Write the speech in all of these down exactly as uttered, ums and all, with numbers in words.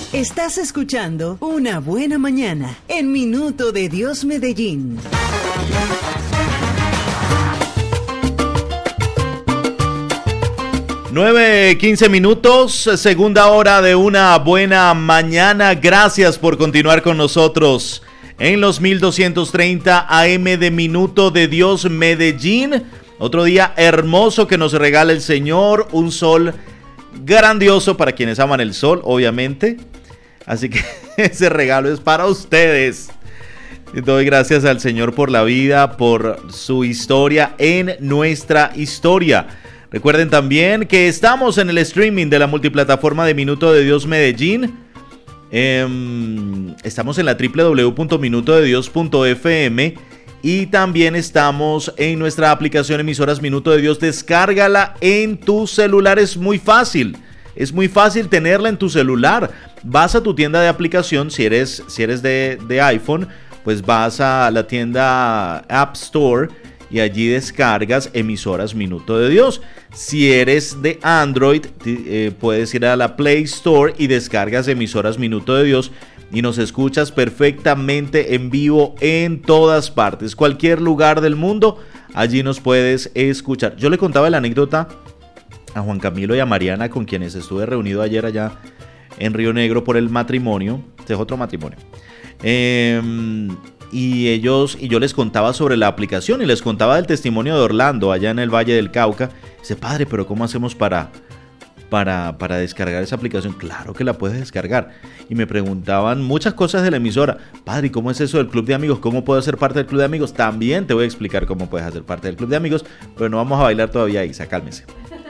Estás escuchando Una Buena Mañana en Minuto de Dios Medellín. nueve quince minutos, segunda hora de Una Buena Mañana. Gracias por continuar con nosotros en los mil doscientos treinta A M de Minuto de Dios Medellín. Otro día hermoso que nos regala el Señor, un sol grandioso para quienes aman el sol, obviamente. Así que ese regalo es para ustedes. Doy gracias al Señor por la vida, por su historia en nuestra historia. Recuerden también que estamos en el streaming de la multiplataforma de Minuto de Dios Medellín. Eh, estamos en la doble u doble u doble u punto minuto de dios punto f m y también estamos en nuestra aplicación Emisoras Minuto de Dios. Descárgala en tu celular, es muy fácil. Es muy fácil tenerla en tu celular. Vas a tu tienda de aplicación, si eres, si eres de, de iPhone, pues vas a la tienda App Store y allí descargas Emisoras Minuto de Dios. Si eres de Android, eh, puedes ir a la Play Store y descargas Emisoras Minuto de Dios y nos escuchas perfectamente en vivo en todas partes. Cualquier lugar del mundo, allí nos puedes escuchar. Yo le contaba la anécdota a Juan Camilo y a Mariana, con quienes estuve reunido ayer allá en Río Negro por el matrimonio. Este es otro matrimonio. Eh... Y ellos, y yo les contaba sobre la aplicación y les contaba del testimonio de Orlando allá en el Valle del Cauca. Dice, padre, pero ¿cómo hacemos para, para, para descargar esa aplicación? Claro que la puedes descargar. Y me preguntaban muchas cosas de la emisora. Padre, ¿y cómo es eso del club de amigos? ¿Cómo puedo ser parte del club de amigos? También te voy a explicar cómo puedes hacer parte del club de amigos, pero no vamos a bailar todavía, Isa, cálmese.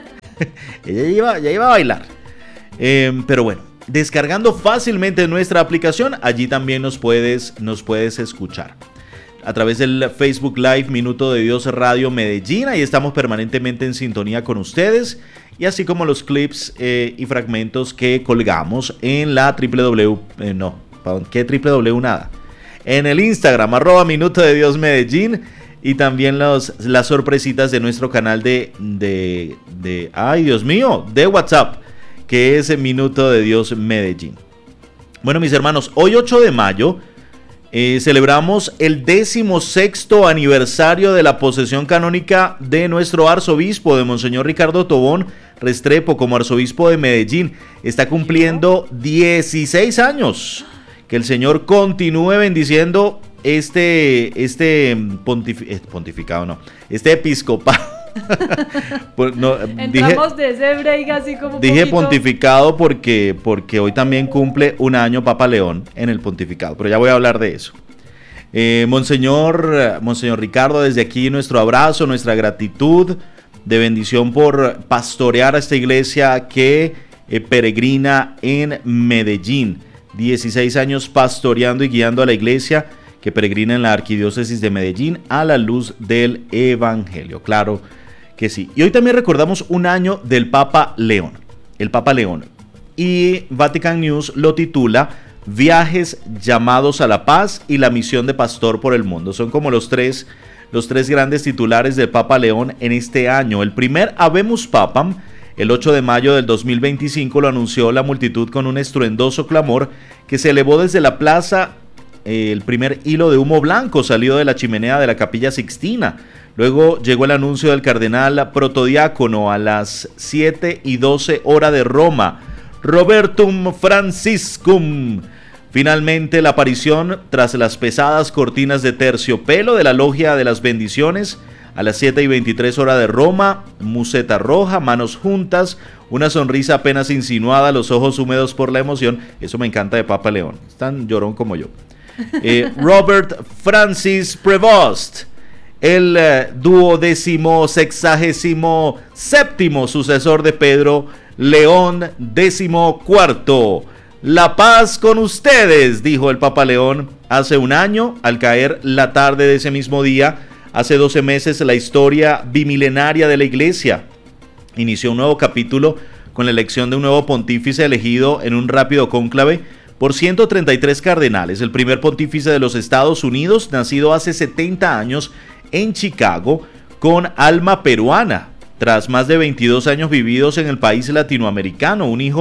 Ella ya iba, ya iba a bailar. Eh, pero bueno. Descargando fácilmente nuestra aplicación, allí también nos puedes, nos puedes escuchar. A través del Facebook Live Minuto de Dios Radio Medellín, ahí estamos permanentemente en sintonía con ustedes. Y así como los clips eh, y fragmentos que colgamos en la doble u doble u doble u, eh, no, ¿qué doble u doble u doble u nada? En el Instagram, arroba Minuto de Dios Medellín. Y también los, las sorpresitas de nuestro canal de, de, de, ay Dios mío, de WhatsApp, que es el Minuto de Dios Medellín. Bueno, mis hermanos, hoy ocho de mayo eh, celebramos el decimosexto aniversario de la posesión canónica de nuestro arzobispo, de Monseñor Ricardo Tobón Restrepo, como arzobispo de Medellín. Está cumpliendo dieciséis años. Que el Señor continúe bendiciendo este, este pontif- pontificado, no, este episcopado. Pues no, Entramos dije, de ese break así como dije poquito. pontificado porque, porque hoy también cumple un año Papa León en el pontificado, pero ya voy a hablar de eso. eh, Monseñor, Monseñor Ricardo, desde aquí nuestro abrazo, nuestra gratitud de bendición por pastorear a esta iglesia que eh, peregrina en Medellín. dieciséis años pastoreando y guiando a la iglesia que peregrina en la arquidiócesis de Medellín a la luz del evangelio. Claro que sí. Y hoy también recordamos un año del Papa León, el Papa León. Y Vatican News lo titula Viajes llamados a la paz y la misión de pastor por el mundo. Son como los tres, los tres grandes titulares del Papa León en este año. El primer, Habemus Papam, el ocho de mayo del dos mil veinticinco, lo anunció la multitud con un estruendoso clamor que se elevó desde la plaza. El primer hilo de humo blanco salió de la chimenea de la Capilla Sixtina. Luego llegó el anuncio del cardenal protodiácono a las siete y doce hora de Roma, Robertum Franciscum. Finalmente la aparición tras las pesadas cortinas de terciopelo de la logia de las bendiciones a las siete y veintitrés hora de Roma, museta roja, manos juntas, una sonrisa apenas insinuada, los ojos húmedos por la emoción. Eso me encanta de Papa León, es tan llorón como yo. Eh, Robert Francis Prevost, el eh, duodécimo sexagésimo séptimo sucesor de Pedro León décimo cuarto. La paz con ustedes, dijo el Papa León hace un año, al caer la tarde de ese mismo día. Hace doce meses la historia bimilenaria de la iglesia inició un nuevo capítulo con la elección de un nuevo pontífice elegido en un rápido cónclave por ciento treinta y tres cardenales. El primer pontífice de los Estados Unidos, nacido hace setenta años en Chicago, con alma peruana. Tras más de veintidós años vividos en el país latinoamericano, un hijo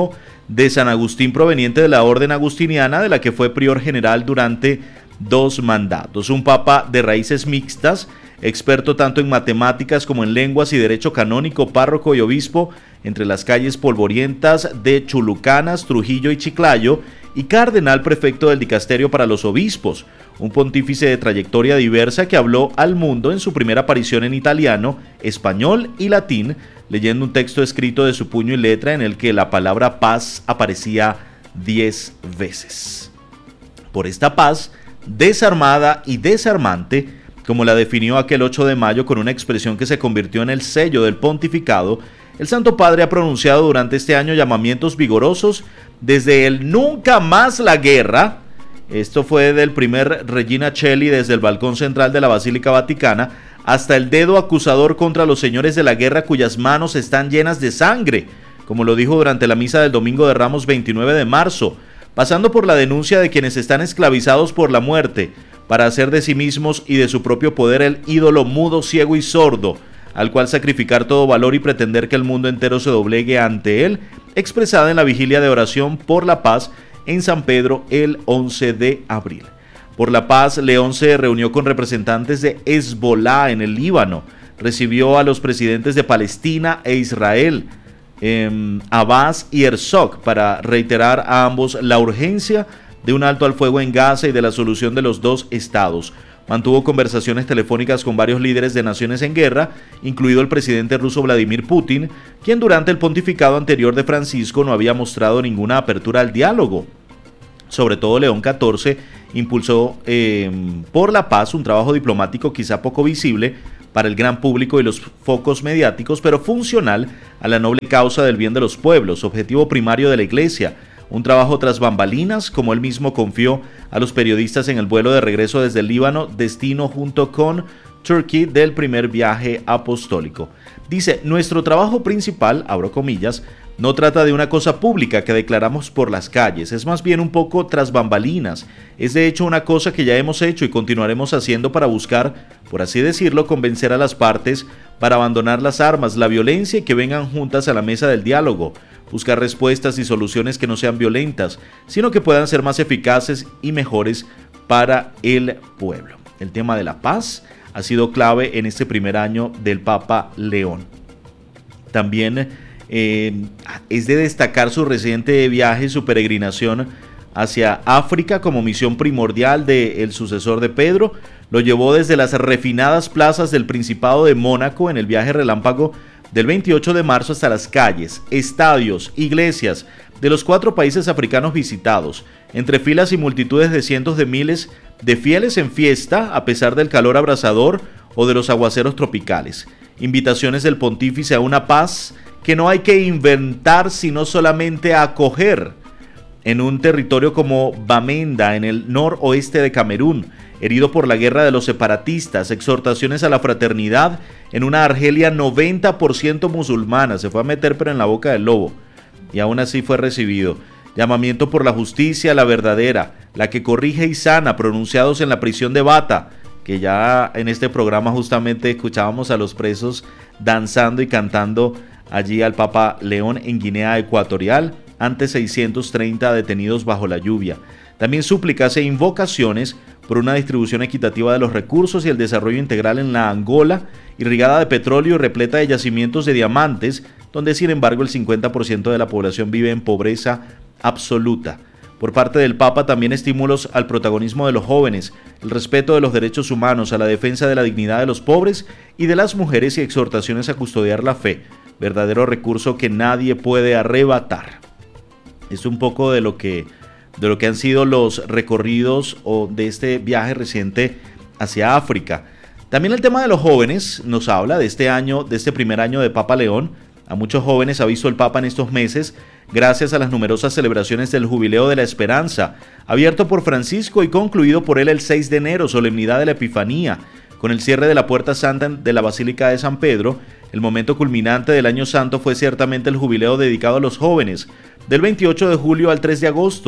de San Agustín proveniente de la orden agustiniana, de la que fue prior general durante dos mandatos. Un papa de raíces mixtas, experto tanto en matemáticas como en lenguas y derecho canónico, párroco y obispo entre las calles polvorientas de Chulucanas, Trujillo y Chiclayo, y cardenal prefecto del dicasterio para los obispos, un pontífice de trayectoria diversa que habló al mundo en su primera aparición en italiano, español y latín, leyendo un texto escrito de su puño y letra en el que la palabra paz aparecía diez veces. Por esta paz, desarmada y desarmante, como la definió aquel ocho de mayo con una expresión que se convirtió en el sello del pontificado, el Santo Padre ha pronunciado durante este año llamamientos vigorosos desde el nunca más la guerra. Esto fue del primer Regina Coeli desde el balcón central de la Basílica Vaticana, hasta el dedo acusador contra los señores de la guerra cuyas manos están llenas de sangre, como lo dijo durante la misa del Domingo de Ramos veintinueve de marzo, pasando por la denuncia de quienes están esclavizados por la muerte, para hacer de sí mismos y de su propio poder el ídolo mudo, ciego y sordo, al cual sacrificar todo valor y pretender que el mundo entero se doblegue ante él, expresada en la vigilia de oración por la paz en San Pedro el once de abril. Por la paz, León se reunió con representantes de Hezbolá en el Líbano, recibió a los presidentes de Palestina e Israel, eh, Abbas y Herzog, para reiterar a ambos la urgencia de un alto al fuego en Gaza y de la solución de los dos estados. Mantuvo conversaciones telefónicas con varios líderes de naciones en guerra, incluido el presidente ruso Vladimir Putin, quien durante el pontificado anterior de Francisco no había mostrado ninguna apertura al diálogo. Sobre todo León catorce impulsó eh, por la paz un trabajo diplomático quizá poco visible para el gran público y los focos mediáticos, pero funcional a la noble causa del bien de los pueblos, objetivo primario de la Iglesia. Un trabajo tras bambalinas, como él mismo confió a los periodistas en el vuelo de regreso desde el Líbano, destino junto con Turquía del primer viaje apostólico. Dice, nuestro trabajo principal, abro comillas, no trata de una cosa pública que declaramos por las calles, es más bien un poco tras bambalinas. Es de hecho una cosa que ya hemos hecho y continuaremos haciendo para buscar, por así decirlo, convencer a las partes para abandonar las armas, la violencia y que vengan juntas a la mesa del diálogo. Buscar respuestas y soluciones que no sean violentas, sino que puedan ser más eficaces y mejores para el pueblo. El tema de la paz ha sido clave en este primer año del Papa León. También eh, es de destacar su reciente viaje y su peregrinación hacia África como misión primordial del sucesor de Pedro. Lo llevó desde las refinadas plazas del Principado de Mónaco en el viaje relámpago del veintiocho de marzo hasta las calles, estadios, iglesias de los cuatro países africanos visitados, entre filas y multitudes de cientos de miles de fieles en fiesta a pesar del calor abrasador o de los aguaceros tropicales. Invitaciones del pontífice a una paz que no hay que inventar sino solamente acoger. En un territorio como Bamenda, en el noroeste de Camerún, herido por la guerra de los separatistas, exhortaciones a la fraternidad en una Argelia noventa por ciento musulmana, se fue a meter pero en la boca del lobo, y aún así fue recibido. Llamamiento por la justicia, la verdadera, la que corrige y sana, pronunciados en la prisión de Bata, que ya en este programa justamente escuchábamos a los presos danzando y cantando allí al Papa León en Guinea Ecuatorial, ante seiscientos treinta detenidos bajo la lluvia. También súplicas e invocaciones por una distribución equitativa de los recursos y el desarrollo integral en la Angola, irrigada de petróleo y repleta de yacimientos de diamantes, donde sin embargo el cincuenta por ciento de la población vive en pobreza absoluta. Por parte del Papa también estímulos al protagonismo de los jóvenes, el respeto de los derechos humanos, a la defensa de la dignidad de los pobres y de las mujeres y exhortaciones a custodiar la fe, verdadero recurso que nadie puede arrebatar. Es un poco de lo que, de lo que han sido los recorridos o de este viaje reciente hacia África. También el tema de los jóvenes nos habla de este año, de este primer año de Papa León. A muchos jóvenes ha visto el Papa en estos meses gracias a las numerosas celebraciones del Jubileo de la Esperanza, abierto por Francisco y concluido por él el seis de enero, solemnidad de la Epifanía, con el cierre de la Puerta Santa de la Basílica de San Pedro. El momento culminante del Año Santo fue ciertamente el Jubileo dedicado a los jóvenes, del veintiocho de julio al tres de agosto,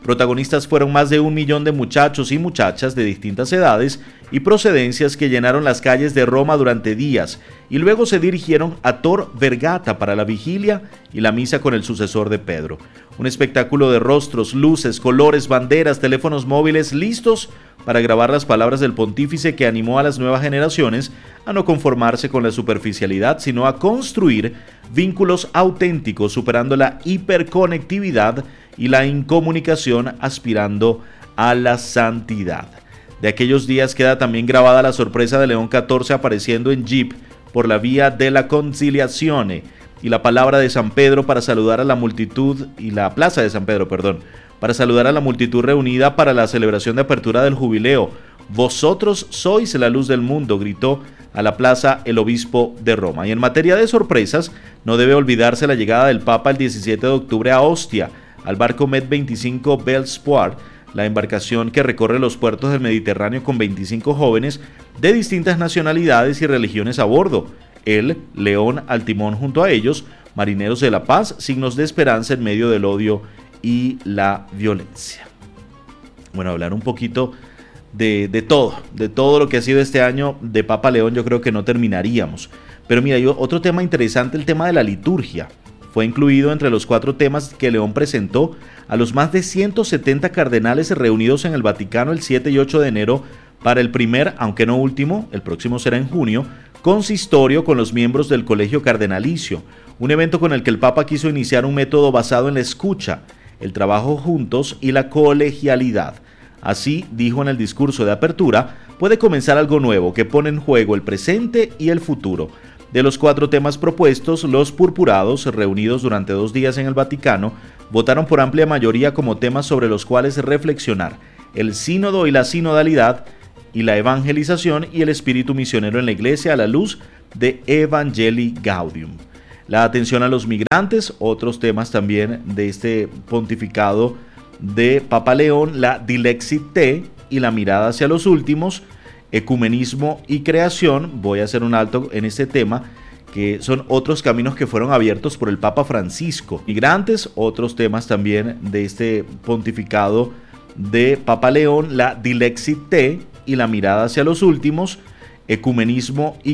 Protagonistas fueron más de un millón de muchachos y muchachas de distintas edades y procedencias que llenaron las calles de Roma durante días y luego se dirigieron a Tor Vergata para la vigilia y la misa con el sucesor de Pedro. Un espectáculo de rostros, luces, colores, banderas, teléfonos móviles listos para grabar las palabras del pontífice que animó a las nuevas generaciones a no conformarse con la superficialidad, sino a construir vínculos auténticos, superando la hiperconectividad y la incomunicación, aspirando a la santidad. De aquellos días queda también grabada la sorpresa de León catorce apareciendo en jeep por la vía de la Conciliazione y la palabra de San Pedro para saludar a la multitud, y la plaza de San Pedro, perdón, para saludar a la multitud reunida para la celebración de apertura del jubileo. Vosotros sois la luz del mundo, gritó a la plaza el obispo de Roma. Y en materia de sorpresas, no debe olvidarse la llegada del Papa el diecisiete de octubre a Ostia, al barco Med veinticinco Bellespoir, la embarcación que recorre los puertos del Mediterráneo con veinticinco jóvenes de distintas nacionalidades y religiones a bordo. Él, León al timón junto a ellos, marineros de la paz, signos de esperanza en medio del odio y la violencia. Bueno, hablar un poquito de, de todo, de todo lo que ha sido este año de Papa León, yo creo que no terminaríamos. Pero mira, yo, otro tema interesante, el tema de la liturgia. Fue incluido entre los cuatro temas que León presentó a los más de ciento setenta cardenales reunidos en el Vaticano el siete y ocho de enero para el primer, aunque no último, el próximo será en junio, consistorio con los miembros del Colegio Cardenalicio, un evento con el que el Papa quiso iniciar un método basado en la escucha, el trabajo juntos y la colegialidad. Así, dijo en el discurso de apertura, puede comenzar algo nuevo que pone en juego el presente y el futuro. De los cuatro temas propuestos, los purpurados, reunidos durante dos días en el Vaticano, votaron por amplia mayoría como temas sobre los cuales reflexionar: el sínodo y la sinodalidad, y la evangelización y el espíritu misionero en la Iglesia a la luz de Evangelii Gaudium. La atención a los migrantes, otros temas también de este pontificado de Papa León, la Dilexit Te y la mirada hacia los últimos, ecumenismo y creación. Voy a hacer un alto en este tema, que son otros caminos que fueron abiertos por el Papa Francisco. Migrantes, otros temas también de este pontificado de Papa León, la Dilexit Te y la mirada hacia los últimos, ecumenismo y